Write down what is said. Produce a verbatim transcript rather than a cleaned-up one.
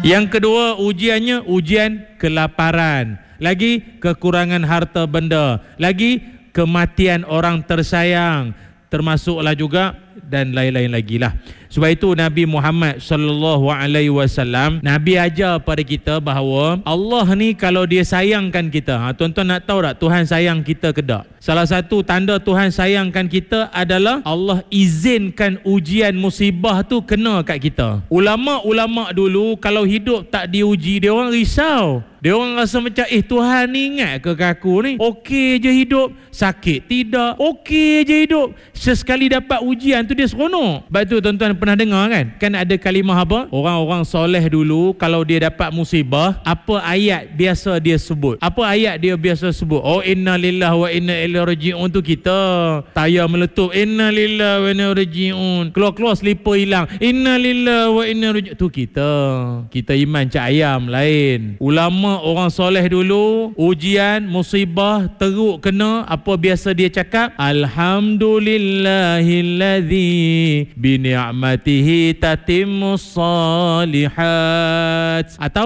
Yang kedua ujiannya ujian kelaparan, lagi kekurangan harta benda, lagi kematian orang tersayang, termasuklah juga dan lain-lain lagi lah. Sebab itu Nabi Muhammad sallallahu alaihi wasallam, Nabi ajar pada kita bahawa Allah ni kalau dia sayangkan kita, ha, tuan-tuan nak tahu tak Tuhan sayang kita ke tak? Salah satu tanda Tuhan sayangkan kita adalah Allah izinkan ujian musibah tu kena kat kita. Ulama-ulama dulu kalau hidup tak diuji, dia orang risau. Dia orang rasa macam, eh Tuhan ni ingat ke aku ni? Okey je hidup, sakit tidak. Okey je hidup, sesekali dapat ujian tu dia seronok. Sebab tu tuan-tuan pernah dengar kan? Kan ada kalimah apa? Orang-orang soleh dulu kalau dia dapat musibah, apa ayat biasa dia sebut? Apa ayat dia biasa sebut? Oh, inna lillahi wa inna ilaihi raji'un tu kita. Tayar meletup, inna lillahi wa inna ilaihi raji'un. Keluar-keluar selipar hilang, inna lillahi wa inna ilaihi raji'un. Tu kita. Kita iman cak ayam lain. Ulama orang soleh dulu, ujian, musibah, teruk kena, apa biasa dia cakap? Alhamdulillahilladzi bi ni'matihi tatimmus salihat. Atau